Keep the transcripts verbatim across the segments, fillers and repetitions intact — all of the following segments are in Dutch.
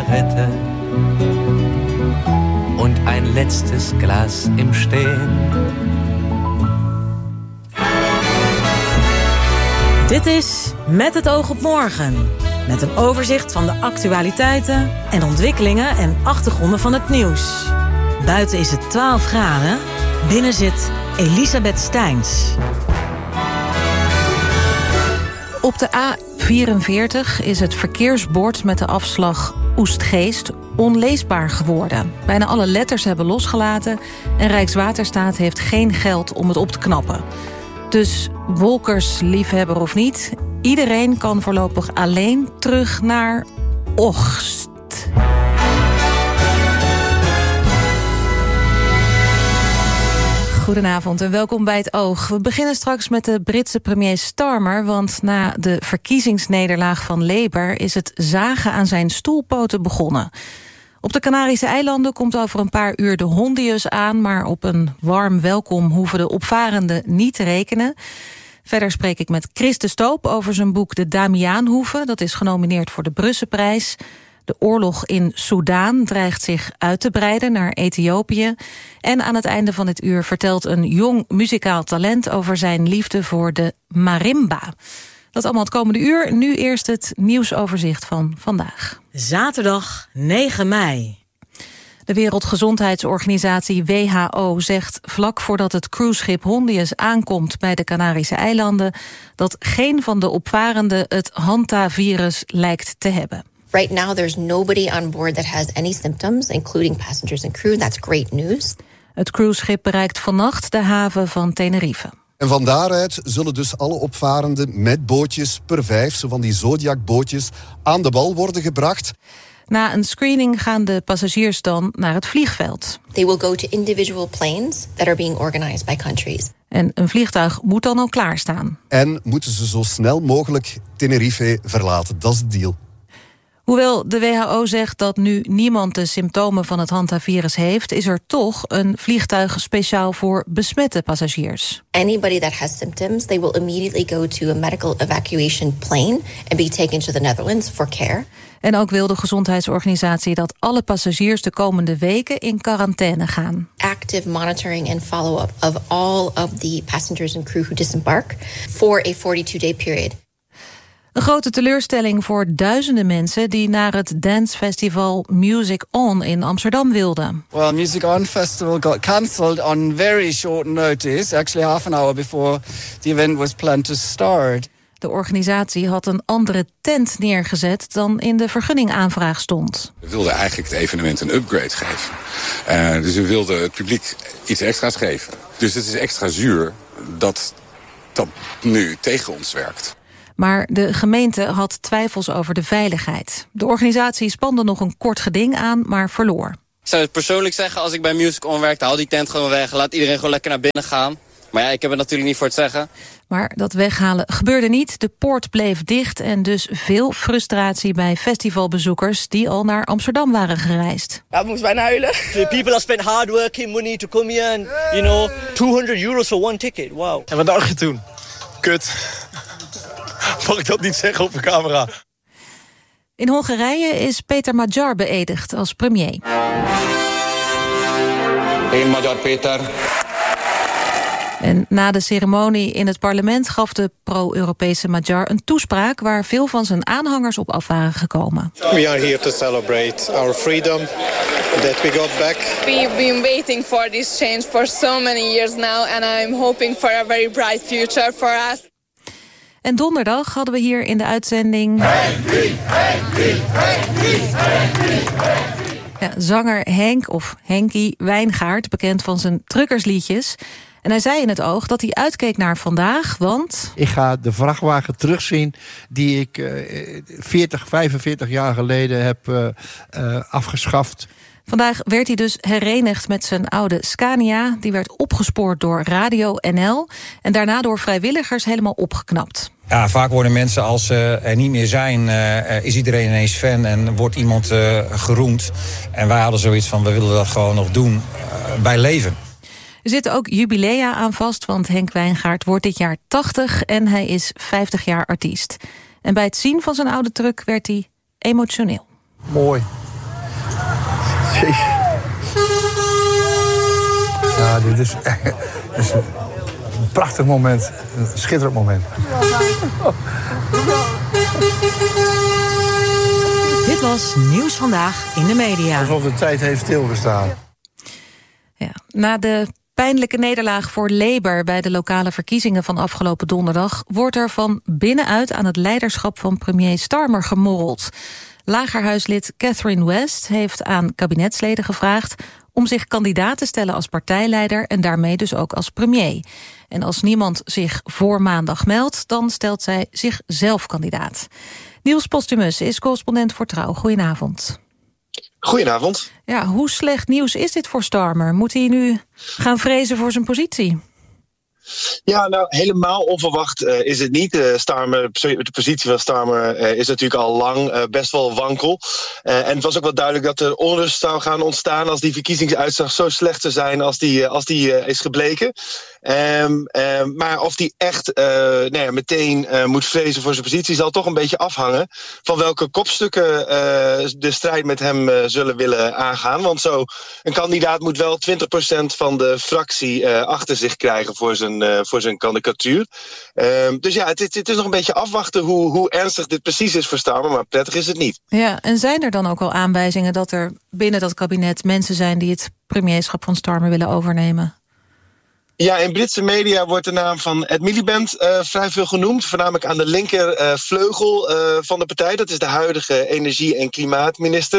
Zigarette und ein letztes Glas im Stehen. Dit is Met het oog op morgen. Met een overzicht van de actualiteiten en ontwikkelingen en achtergronden van het nieuws. Buiten is het twaalf graden. Binnen zit Elisabeth Steins. Op de A vierenveertig is het verkeersbord met de afslag Oestgeest onleesbaar geworden. Bijna alle letters hebben losgelaten en Rijkswaterstaat heeft geen geld om het op te knappen. Dus wolkersliefhebber of niet, iedereen kan voorlopig alleen terug naar Oegst. Goedenavond en welkom bij Het Oog. We beginnen straks met de Britse premier Starmer, want na de verkiezingsnederlaag van Labour is het zagen aan zijn stoelpoten begonnen. Op de Canarische eilanden komt over een paar uur de Hondius aan, maar op een warm welkom hoeven de opvarenden niet te rekenen. Verder spreek ik met Chris de Stoop over zijn boek De Damiaanhoeve. Dat is genomineerd voor de Brusselprijs. De oorlog in Soudaan dreigt zich uit te breiden naar Ethiopië. En aan het einde van dit uur vertelt een jong muzikaal talent over zijn liefde voor de marimba. Dat allemaal het komende uur. Nu eerst het nieuwsoverzicht van vandaag. Zaterdag negen mei. De Wereldgezondheidsorganisatie W H O zegt vlak voordat het cruiseschip Hondius aankomt bij de Canarische eilanden dat geen van de opvarenden het hantavirus lijkt te hebben. Right now there's nobody on board that has any symptoms, including passengers and crew. That's great news. Het cruiseschip bereikt vannacht de haven van Tenerife. En van daaruit zullen dus alle opvarenden met bootjes per vijf, zo van die Zodiac-bootjes, aan de bal worden gebracht. Na een screening gaan de passagiers dan naar het vliegveld. They will go to individual planes that are being organized by countries. En een vliegtuig moet dan al klaarstaan. En moeten ze zo snel mogelijk Tenerife verlaten. Dat is de deal. Hoewel de W H O zegt dat nu niemand de symptomen van het hantavirus heeft, is er toch een vliegtuig speciaal voor besmette passagiers. Anybody that has symptoms, they will immediately go to a medical evacuation plane and be taken to the Netherlands for care. En ook wil de gezondheidsorganisatie dat alle passagiers de komende weken in quarantaine gaan. Active monitoring and follow-up of all of the passengers and crew who disembark for a forty-two day period. Een grote teleurstelling voor duizenden mensen die naar het dancefestival Music On in Amsterdam wilden. Well, Music On Festival got cancelled on very short notice, actually half an hour before the event was planned to start. De organisatie had een andere tent neergezet dan in de vergunningaanvraag stond. We wilden eigenlijk het evenement een upgrade geven. Uh, dus we wilden het publiek iets extra's geven. Dus het is extra zuur dat dat nu tegen ons werkt. Maar de gemeente had twijfels over de veiligheid. De organisatie spande nog een kort geding aan, maar verloor. Ik zou het persoonlijk zeggen, als ik bij Music On werkte, haal die tent gewoon weg. Laat iedereen gewoon lekker naar binnen gaan. Maar ja, ik heb het natuurlijk niet voor het zeggen. Maar dat weghalen gebeurde niet. De poort bleef dicht en dus veel frustratie bij festivalbezoekers die al naar Amsterdam waren gereisd. Ja, ik moest bijna huilen. The people have spent hard working money to come here and, you know, tweehonderd euro's for one ticket. Wow. En wat dacht je toen? Kut. Mag ik dat niet zeggen op de camera? In Hongarije is Peter Magyar beëdigd als premier. Én Magyar Péter. En na de ceremonie in het parlement gaf de pro-Europese Magyar een toespraak waar veel van zijn aanhangers op af waren gekomen. We are here to celebrate our freedom that we got back. We've been waiting for this change for so many years now and I'm hoping for a very bright future for us. En donderdag hadden we hier in de uitzending Henkie, Henkie, Henkie, Henkie, Henkie. Ja, zanger Henk of Henkie Wijngaard, bekend van zijn truckersliedjes. En hij zei in Het Oog dat hij uitkeek naar vandaag, want ik ga de vrachtwagen terugzien die ik uh, veertig, vijfenveertig jaar geleden heb uh, uh, afgeschaft. Vandaag werd hij dus herenigd met zijn oude Scania. Die werd opgespoord door Radio N L en daarna door vrijwilligers helemaal opgeknapt. Ja, vaak worden mensen, als ze er niet meer zijn, uh, is iedereen ineens fan en wordt iemand uh, geroemd. En wij hadden zoiets van, we willen dat gewoon nog doen uh, bij leven. Er zitten ook jubilea aan vast, want Henk Wijngaard wordt dit jaar tachtig en hij is vijftig jaar artiest. En bij het zien van zijn oude truck werd hij emotioneel. Mooi. Jeez. Ja, dit is, dit is een prachtig moment. Een schitterend moment. Dit was Nieuws Vandaag in de Media. Alsof de tijd heeft stilgestaan. Ja, na de pijnlijke nederlaag voor Labour bij de lokale verkiezingen van afgelopen donderdag wordt er van binnenuit aan het leiderschap van premier Starmer gemorreld. Lagerhuislid Catherine West heeft aan kabinetsleden gevraagd om zich kandidaat te stellen als partijleider en daarmee dus ook als premier. En als niemand zich voor maandag meldt, dan stelt zij zichzelf kandidaat. Niels Postumus is correspondent voor Trouw. Goedenavond. Goedenavond. Ja, hoe slecht nieuws is dit voor Starmer? Moet hij nu gaan vrezen voor zijn positie? Ja, nou, helemaal onverwacht uh, is het niet. Uh, Starmer, de positie van Starmer uh, is natuurlijk al lang uh, best wel wankel. Uh, en het was ook wel duidelijk dat er onrust zou gaan ontstaan als die verkiezingsuitslag zo slecht zou zijn als die, uh, als die uh, is gebleken. Um, um, maar of die echt uh, nou ja, meteen uh, moet vrezen voor zijn positie zal toch een beetje afhangen van welke kopstukken uh, de strijd met hem uh, zullen willen aangaan. Want zo een kandidaat moet wel twintig procent van de fractie uh, achter zich krijgen voor zijn, uh, voor zijn kandidatuur. Um, dus ja, het, het is nog een beetje afwachten hoe, hoe ernstig dit precies is voor Starmer, maar prettig is het niet. Ja, en zijn er dan ook al aanwijzingen dat er binnen dat kabinet mensen zijn die het premierschap van Starmer willen overnemen? Ja, in Britse media wordt de naam van Ed Miliband uh, vrij veel genoemd. Voornamelijk aan de linker uh, vleugel uh, van de partij. Dat is de huidige energie- en klimaatminister.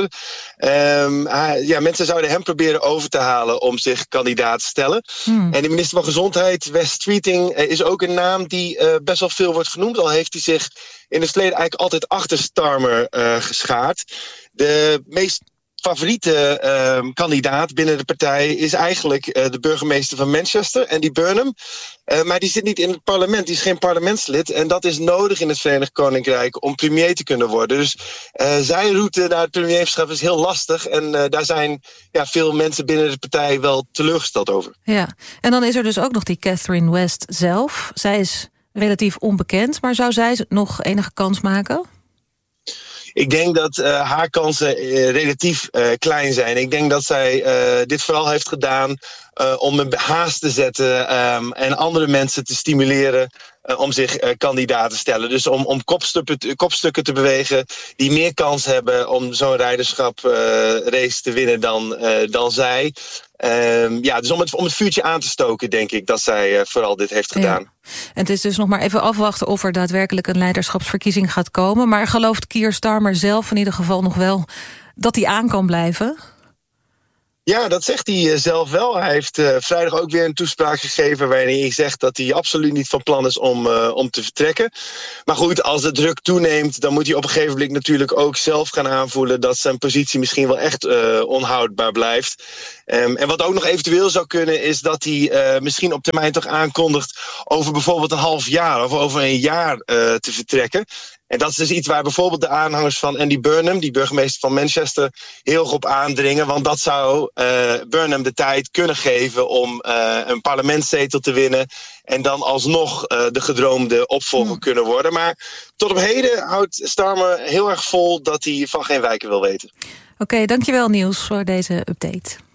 Um, uh, ja, mensen zouden hem proberen over te halen om zich kandidaat te stellen. Hmm. En de minister van Gezondheid, Wes Streeting, uh, is ook een naam die uh, best wel veel wordt genoemd. Al heeft hij zich in het verleden eigenlijk altijd achter Starmer uh, geschaard. De meest favoriete uh, kandidaat binnen de partij is eigenlijk uh, de burgemeester van Manchester, Andy Burnham. Uh, maar die zit niet in het parlement, die is geen parlementslid. En dat is nodig in het Verenigd Koninkrijk om premier te kunnen worden. Dus uh, zijn route naar het premierschap is heel lastig. En uh, daar zijn ja, veel mensen binnen de partij wel teleurgesteld over. Ja, en dan is er dus ook nog die Catherine West zelf. Zij is relatief onbekend, maar zou zij nog enige kans maken? Ik denk dat uh, haar kansen uh, relatief uh, klein zijn. Ik denk dat zij uh, dit vooral heeft gedaan uh, om een haast te zetten um, en andere mensen te stimuleren uh, om zich uh, kandidaat te stellen. Dus om, om kopstukken, te, kopstukken te bewegen die meer kans hebben om zo'n rijderschap uh, race te winnen dan, uh, dan zij. Um, ja, dus om het, om het vuurtje aan te stoken, denk ik dat zij uh, vooral dit heeft gedaan. Ja. En het is dus nog maar even afwachten of er daadwerkelijk een leiderschapsverkiezing gaat komen. Maar gelooft Keir Starmer zelf in ieder geval nog wel dat hij aan kan blijven? Ja, dat zegt hij zelf wel. Hij heeft uh, vrijdag ook weer een toespraak gegeven waarin hij zegt dat hij absoluut niet van plan is om, uh, om te vertrekken. Maar goed, als de druk toeneemt, dan moet hij op een gegeven moment natuurlijk ook zelf gaan aanvoelen dat zijn positie misschien wel echt uh, onhoudbaar blijft. Um, en wat ook nog eventueel zou kunnen is dat hij uh, misschien op termijn toch aankondigt over bijvoorbeeld een half jaar of over een jaar uh, te vertrekken. En dat is dus iets waar bijvoorbeeld de aanhangers van Andy Burnham, die burgemeester van Manchester, heel erg op aandringen. Want dat zou uh, Burnham de tijd kunnen geven om uh, een parlementszetel te winnen. En dan alsnog uh, de gedroomde opvolger hmm. kunnen worden. Maar tot op heden houdt Starmer heel erg vol dat hij van geen wijken wil weten. Oké, okay, dankjewel Niels voor deze update.